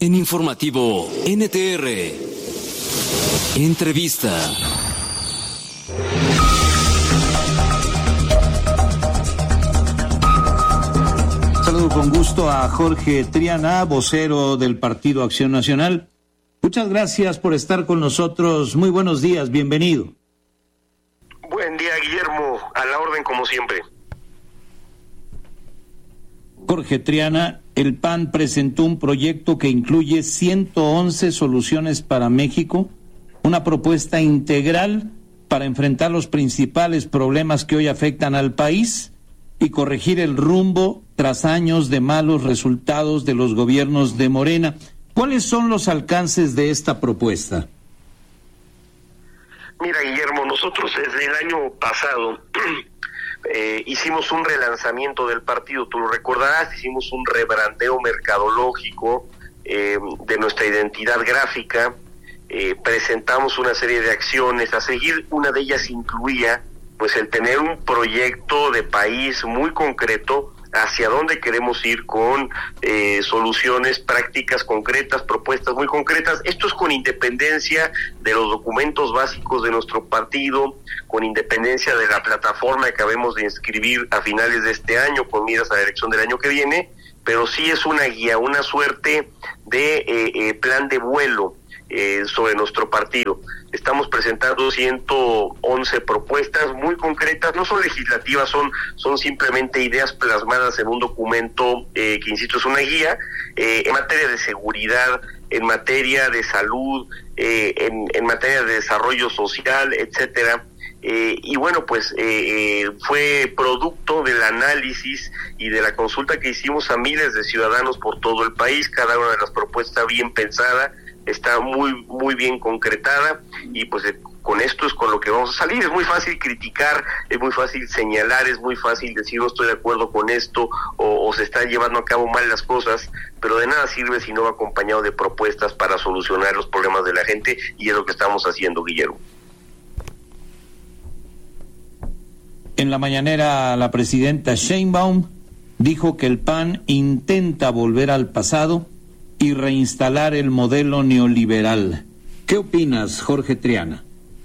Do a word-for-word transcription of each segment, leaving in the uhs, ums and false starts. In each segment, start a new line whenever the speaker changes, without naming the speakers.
En Informativo N T R, entrevista.
Saludo con gusto a Jorge Triana, vocero del Partido Acción Nacional. Muchas gracias por estar con nosotros. Muy buenos días, bienvenido.
Buen día, Guillermo, a la orden como siempre.
Jorge Triana, el P A N presentó un proyecto que incluye ciento once soluciones para México, una propuesta integral para enfrentar los principales problemas que hoy afectan al país y corregir el rumbo tras años de malos resultados de los gobiernos de Morena. ¿Cuáles son los alcances de esta propuesta?
Mira, Guillermo, nosotros desde el año pasado eh, hicimos un relanzamiento del partido, tú lo recordarás, hicimos un rebrandeo mercadológico eh, de nuestra identidad gráfica, eh, presentamos una serie de acciones, a seguir una de ellas incluía pues el tener un proyecto de país muy concreto hacia dónde queremos ir con eh, soluciones prácticas concretas, propuestas muy concretas. Esto es con independencia de los documentos básicos de nuestro partido, con independencia de la plataforma que acabemos de inscribir a finales de este año, con miras a la elección del año que viene, pero sí es una guía, una suerte de eh, eh, plan de vuelo eh, sobre nuestro partido. Estamos presentando ciento once propuestas muy concretas, no son legislativas, son son simplemente ideas plasmadas en un documento eh, que, insisto, es una guía eh, en materia de seguridad, en materia de salud, eh, en, en materia de desarrollo social, etcétera. Eh, y bueno, pues eh, eh, fue producto del análisis y de la consulta que hicimos a miles de ciudadanos por todo el país. Cada una de las propuestas bien pensada, está muy muy bien concretada y pues eh, con esto es con lo que vamos a salir. Es muy fácil criticar, es muy fácil señalar, es muy fácil decir no estoy de acuerdo con esto o, o se están llevando a cabo mal las cosas, pero de nada sirve si no va acompañado de propuestas para solucionar los problemas de la gente, y es lo que estamos haciendo, Guillermo.
En la mañanera, la presidenta Sheinbaum dijo que el P A N intenta volver al pasado y reinstalar el modelo neoliberal. ¿Qué opinas, Jorge Triana?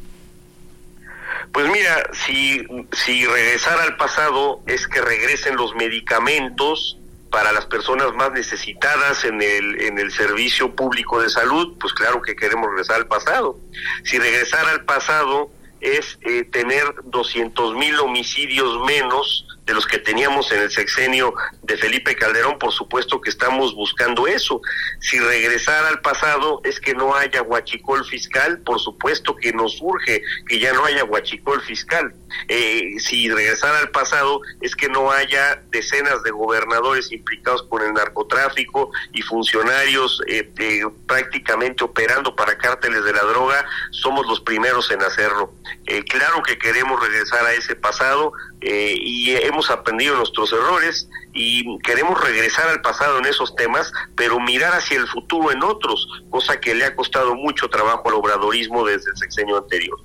Pues mira, si si regresar al pasado es que regresen los medicamentos para las personas más necesitadas en el en el servicio público de salud, pues claro que queremos regresar al pasado. Si regresar al pasado es eh, tener doscientos mil homicidios menos de los que teníamos en el sexenio de Felipe Calderón, por supuesto que estamos buscando eso. Si regresar al pasado es que no haya huachicol fiscal, por supuesto que nos urge que ya no haya huachicol fiscal. Eh, si regresar al pasado es que no haya decenas de gobernadores implicados con el narcotráfico y funcionarios eh, eh, prácticamente operando para cárteles de la droga, somos los primeros en hacerlo. Eh, claro que queremos regresar a ese pasado eh, y hemos aprendido nuestros errores y queremos regresar al pasado en esos temas, pero mirar hacia el futuro en otros, cosa que le ha costado mucho trabajo al obradorismo desde el sexenio anterior.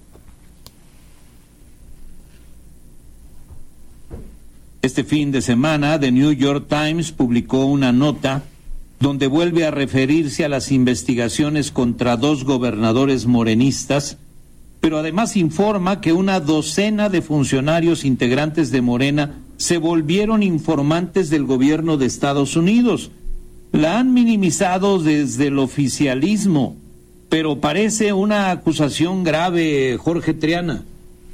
Este fin de semana, The New York Times publicó una nota donde vuelve a referirse a las investigaciones contra dos gobernadores morenistas, pero además informa que una docena de funcionarios integrantes de Morena se volvieron informantes del gobierno de Estados Unidos. La han minimizado desde el oficialismo, pero parece una acusación grave, Jorge Triana.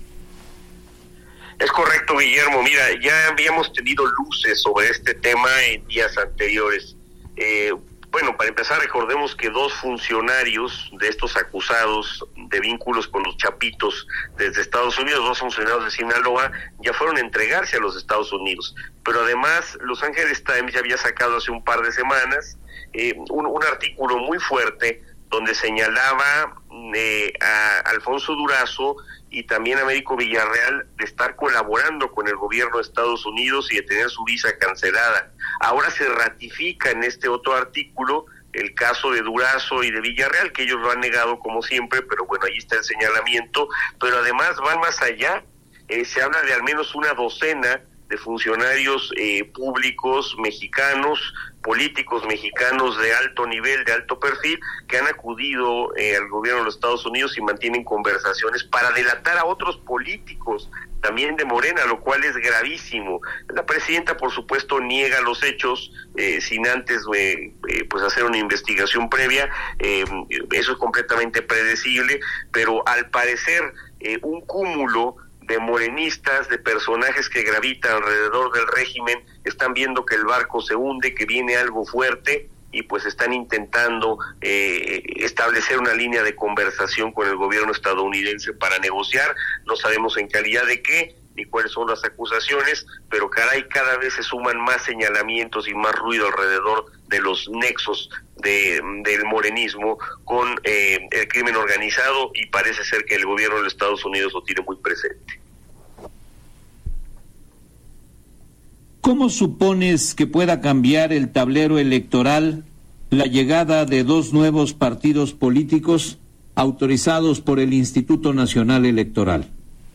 Es correcto, Guillermo. Mira, ya habíamos tenido luces sobre este tema en días anteriores. Eh, bueno, para empezar, recordemos que dos funcionarios de estos acusados de vínculos con los Chapitos desde Estados Unidos, dos funcionarios de Sinaloa, ya fueron a entregarse a los Estados Unidos. Pero además, Los Angeles Times ya había sacado hace un par de semanas eh, un, un artículo muy fuerte donde señalaba eh, a Alfonso Durazo y también a Américo Villarreal de estar colaborando con el gobierno de Estados Unidos y de tener su visa cancelada. Ahora se ratifica en este otro artículo el caso de Durazo y de Villarreal, que ellos lo han negado como siempre, pero bueno, ahí está el señalamiento, pero además van más allá, eh, se habla de al menos una docena de funcionarios eh, públicos mexicanos, políticos mexicanos de alto nivel, de alto perfil, que han acudido eh, al gobierno de los Estados Unidos y mantienen conversaciones para delatar a otros políticos, también de Morena, lo cual es gravísimo. La presidenta, por supuesto, niega los hechos eh, sin antes eh, eh, pues hacer una investigación previa. Eh, eso es completamente predecible, pero al parecer eh, un cúmulo de morenistas, de personajes que gravitan alrededor del régimen, están viendo que el barco se hunde, que viene algo fuerte, y pues están intentando eh, establecer una línea de conversación con el gobierno estadounidense para negociar. No sabemos en calidad de qué, ni cuáles son las acusaciones, pero caray, cada vez se suman más señalamientos y más ruido alrededor de los nexos de, del morenismo con eh, el crimen organizado, y parece ser que el gobierno de los Estados Unidos lo tiene muy presente.
¿Cómo supones que pueda cambiar el tablero electoral la llegada de dos nuevos partidos políticos autorizados por el Instituto Nacional Electoral?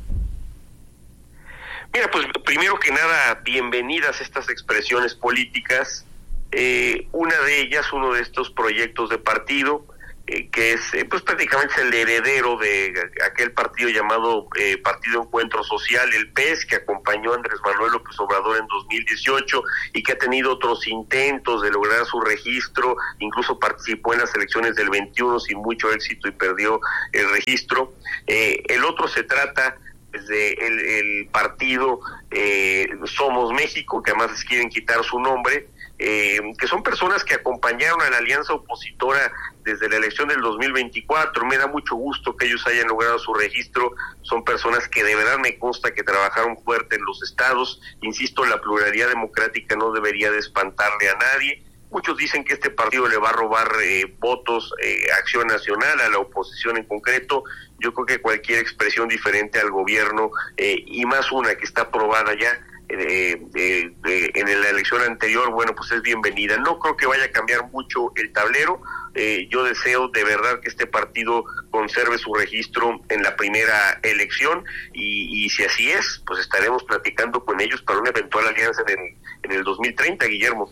Mira, pues primero que nada, bienvenidas estas expresiones políticas. Eh, una de ellas, uno de estos proyectos de partido, eh, que es eh, pues prácticamente el heredero de aquel partido llamado eh, Partido Encuentro Social, el P E S, que acompañó a Andrés Manuel López Obrador en dos mil dieciocho y que ha tenido otros intentos de lograr su registro, incluso participó en las elecciones del veintiuno sin mucho éxito y perdió el registro. Eh, el otro se trata de el, el partido eh, Somos México, que además les quieren quitar su nombre, eh, que son personas que acompañaron a la alianza opositora desde la elección del dos mil veinticuatro. Me da mucho gusto que ellos hayan logrado su registro. Son personas que de verdad me consta que trabajaron fuerte en los estados. Insisto, la pluralidad democrática no debería de espantarle a nadie. Muchos dicen que este partido le va a robar eh, votos eh, a Acción Nacional, a la oposición en concreto. Yo creo que cualquier expresión diferente al gobierno, eh, y más una que está aprobada ya eh, eh, eh, en la elección anterior, bueno, pues es bienvenida. No creo que vaya a cambiar mucho el tablero. Eh, yo deseo de verdad que este partido conserve su registro en la primera elección, y, y si así es, pues estaremos platicando con ellos para una eventual alianza en el, en el dos mil treinta, Guillermo.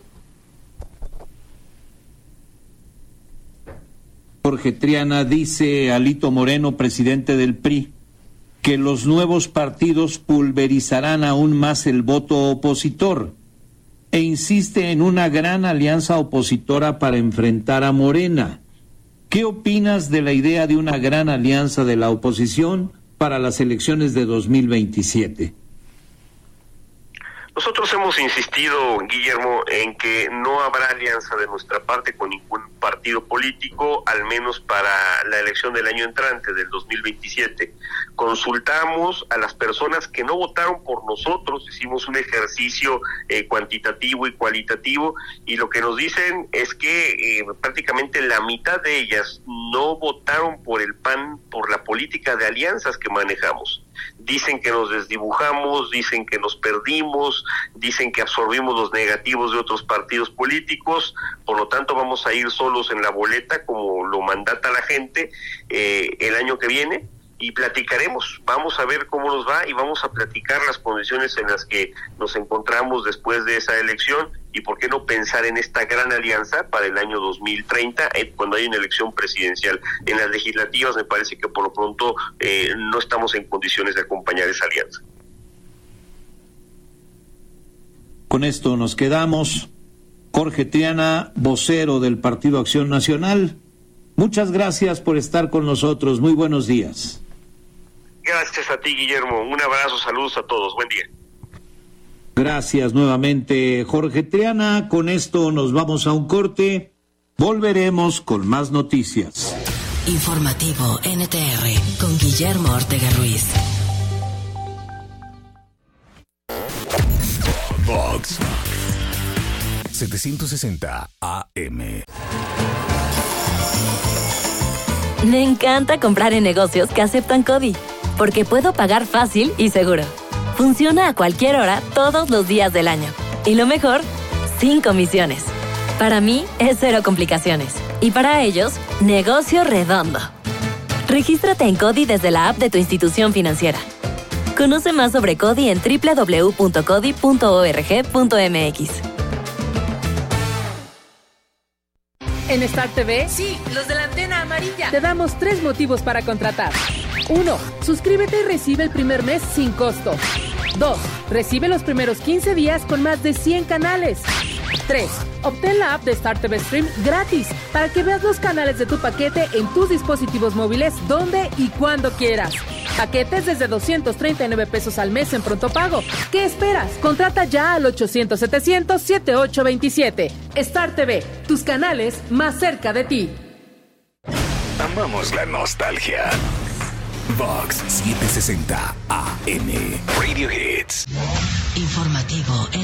Jorge Triana, dice Alito Moreno, presidente del P R I, que los nuevos partidos pulverizarán aún más el voto opositor e insiste en una gran alianza opositora para enfrentar a Morena. ¿Qué opinas de la idea de una gran alianza de la oposición para las elecciones de dos mil veintisiete?
Nosotros hemos insistido, Guillermo, en que no habrá alianza de nuestra parte con ningún partido político, al menos para la elección del año entrante, del dos mil veintisiete. Consultamos a las personas que no votaron por nosotros, hicimos un ejercicio eh, cuantitativo y cualitativo, y lo que nos dicen es que eh, prácticamente la mitad de ellas no votaron por el P A N, por la política de alianzas que manejamos. Dicen que nos desdibujamos, dicen que nos perdimos, dicen que absorbimos los negativos de otros partidos políticos, por lo tanto vamos a ir solos en la boleta como lo mandata la gente eh, el año que viene, y platicaremos, vamos a ver cómo nos va y vamos a platicar las condiciones en las que nos encontramos después de esa elección, y por qué no pensar en esta gran alianza para el año dos mil treinta, eh, cuando hay una elección presidencial. En las legislativas me parece que por lo pronto eh, no estamos en condiciones de acompañar esa alianza.
Con esto nos quedamos. Jorge Triana, vocero del Partido Acción Nacional, muchas gracias por estar con nosotros. Muy buenos días.
Gracias a ti, Guillermo. Un abrazo, saludos a todos. Buen día.
Gracias nuevamente, Jorge Triana. Con esto nos vamos a un corte. Volveremos con más noticias.
Informativo N T R con Guillermo Ortega Ruiz.
Vox setecientos sesenta A M.
Me encanta comprar en negocios que aceptan CODI, porque puedo pagar fácil y seguro. Funciona a cualquier hora, todos los días del año. Y lo mejor, sin comisiones. Para mí, es cero complicaciones. Y para ellos, negocio redondo. Regístrate en CODI desde la app de tu institución financiera. Conoce más sobre Cody en doble u doble u doble u punto cody punto org punto m x.
En Star T V,
sí, los de la antena amarilla,
te damos tres motivos para contratar. Uno, suscríbete y recibe el primer mes sin costo. Dos, recibe los primeros quince días con más de cien canales. Tres, obtén la app de Star T V Stream gratis para que veas los canales de tu paquete en tus dispositivos móviles donde y cuando quieras. Paquetes desde doscientos treinta y nueve pesos al mes en pronto pago. ¿Qué esperas? Contrata ya al ochocientos setecientos setenta y ocho veintisiete. Star T V, tus canales más cerca de ti.
Amamos la nostalgia. Vox setecientos sesenta A M. Radio Hits.
Informativo.